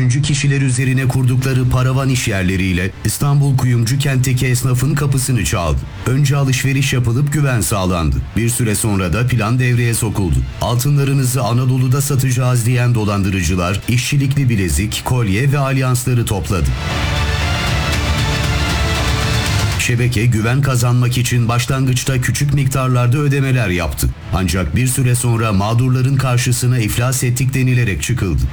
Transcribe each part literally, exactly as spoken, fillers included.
üçüncü kişiler üzerine kurdukları paravan işyerleriyle İstanbul Kuyumcu kentteki esnafın kapısını çaldı. Önce alışveriş yapılıp güven sağlandı. Bir süre sonra da plan devreye sokuldu. Altınlarınızı Anadolu'da satacağız diyen dolandırıcılar işçilikli bilezik, kolye ve alyansları topladı. Şebeke güven kazanmak için başlangıçta küçük miktarlarda ödemeler yaptı. Ancak bir süre sonra mağdurların karşısına iflas ettik denilerek çıkıldı.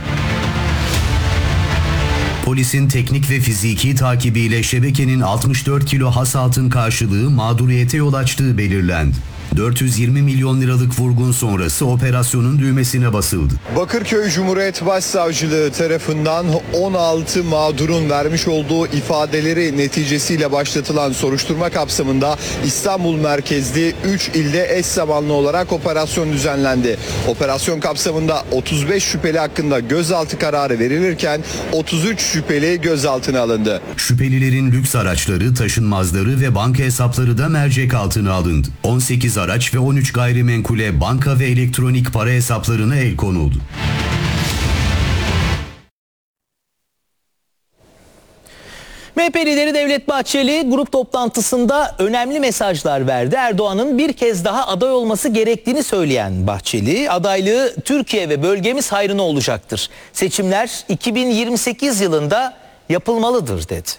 Polisin teknik ve fiziki takibiyle şebekenin altmış dört kilo has altın karşılığı mağduriyete yol açtığı belirlendi. dört yüz yirmi milyon liralık vurgun sonrası operasyonun düğmesine basıldı. Bakırköy Cumhuriyet Başsavcılığı tarafından on altı mağdurun vermiş olduğu ifadeleri neticesiyle başlatılan soruşturma kapsamında İstanbul merkezli üç ilde eş zamanlı olarak operasyon düzenlendi. Operasyon kapsamında otuz beş şüpheli hakkında gözaltı kararı verilirken otuz üç şüpheli gözaltına alındı. Şüphelilerin lüks araçları, taşınmazları ve banka hesapları da mercek altına alındı. on sekiz araç ve on üç gayrimenkule, banka ve elektronik para hesaplarına el konuldu. M H P lideri Devlet Bahçeli grup toplantısında önemli mesajlar verdi. Erdoğan'ın bir kez daha aday olması gerektiğini söyleyen Bahçeli, adaylığı Türkiye ve bölgemiz hayrına olacaktır. Seçimler iki bin yirmi sekiz yılında yapılmalıdır dedi.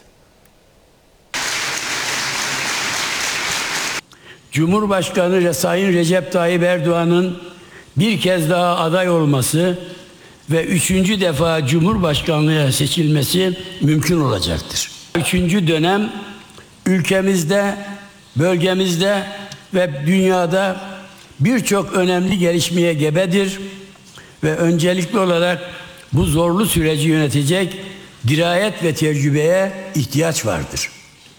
Cumhurbaşkanı Sayın Recep Tayyip Erdoğan'ın bir kez daha aday olması ve üçüncü defa Cumhurbaşkanlığına seçilmesi mümkün olacaktır. Üçüncü dönem ülkemizde, bölgemizde ve dünyada birçok önemli gelişmeye gebedir ve öncelikli olarak bu zorlu süreci yönetecek dirayet ve tecrübeye ihtiyaç vardır.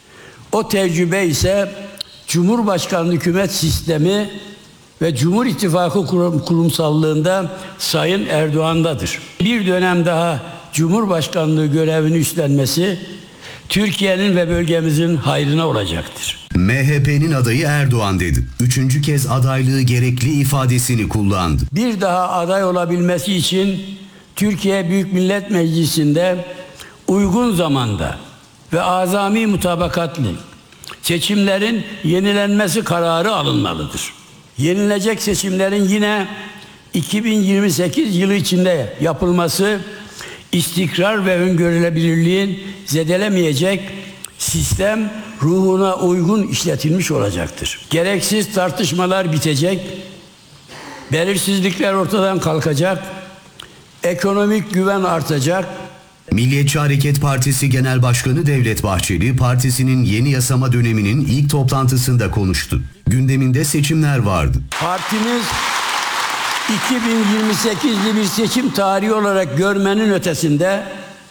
O tecrübe ise Cumhurbaşkanlığı hükümet sistemi ve Cumhur İttifakı kurum, kurumsallığında Sayın Erdoğan'dadır. Bir dönem daha Cumhurbaşkanlığı görevini üstlenmesi Türkiye'nin ve bölgemizin hayrına olacaktır. M H P'nin adayı Erdoğan dedi. Üçüncü kez adaylığı gerekli ifadesini kullandı. Bir daha aday olabilmesi için Türkiye Büyük Millet Meclisi'nde uygun zamanda ve azami mutabakatlı seçimlerin yenilenmesi kararı alınmalıdır. Yenilecek seçimlerin yine iki bin yirmi sekiz yılı içinde yapılması istikrar ve öngörülebilirliğin zedelemeyecek sistem ruhuna uygun işletilmiş olacaktır. Gereksiz tartışmalar bitecek, belirsizlikler ortadan kalkacak, ekonomik güven artacak. Milliyetçi Hareket Partisi Genel Başkanı Devlet Bahçeli, partisinin yeni yasama döneminin ilk toplantısında konuştu. Gündeminde seçimler vardı. Partimiz iki bin yirmi sekizli bir seçim tarihi olarak görmenin ötesinde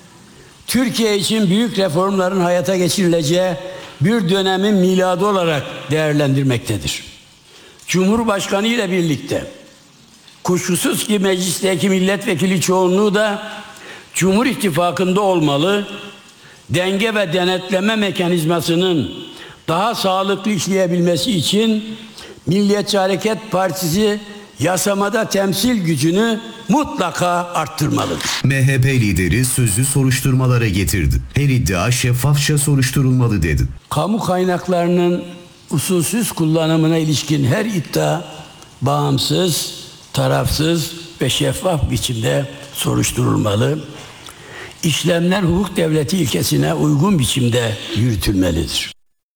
Türkiye için büyük reformların hayata geçirileceği bir dönemin miladı olarak değerlendirmektedir. Cumhurbaşkanı ile birlikte kuşkusuz ki meclisteki milletvekili çoğunluğu da Cumhur İttifakı'nda olmalı, denge ve denetleme mekanizmasının daha sağlıklı işleyebilmesi için Milliyetçi Hareket Partisi yasamada temsil gücünü mutlaka arttırmalıdır. M H P lideri sözü soruşturmalara getirdi. Her iddia şeffafça soruşturulmalı dedi. Kamu kaynaklarının usulsüz kullanımına ilişkin her iddia bağımsız, tarafsız ve şeffaf biçimde soruşturulmalı. İşlemler hukuk devleti ilkesine uygun biçimde yürütülmelidir.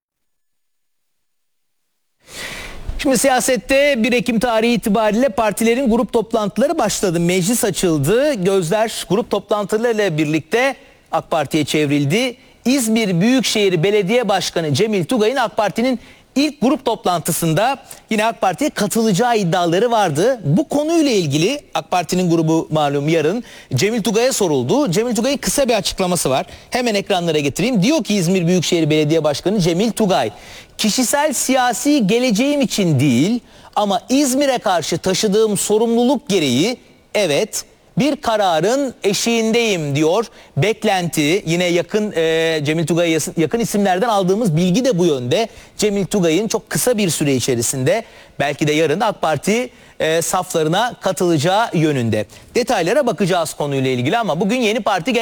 Şimdi siyasette bir Ekim tarihi itibariyle partilerin grup toplantıları başladı. Meclis açıldı. Gözler grup toplantılarıyla birlikte AK Parti'ye çevrildi. İzmir Büyükşehir Belediye Başkanı Cemil Tugay'ın AK Parti'nin ilk grup toplantısında yine AK Parti'ye katılacağı iddiaları vardı. Bu konuyla ilgili AK Parti'nin grubu malum yarın Cemil Tugay'a soruldu. Cemil Tugay'ın kısa bir açıklaması var. Hemen ekranlara getireyim. Diyor ki İzmir Büyükşehir Belediye Başkanı Cemil Tugay, kişisel siyasi geleceğim için değil ama İzmir'e karşı taşıdığım sorumluluk gereği evet bir kararın eşiğindeyim diyor. Beklenti yine yakın e, Cemil Tugay'a yakın isimlerden aldığımız bilgi de bu yönde. Cemil Tugay'ın çok kısa bir süre içerisinde belki de yarın AK Parti e, saflarına katılacağı yönünde. Detaylara bakacağız konuyla ilgili ama bugün yeni parti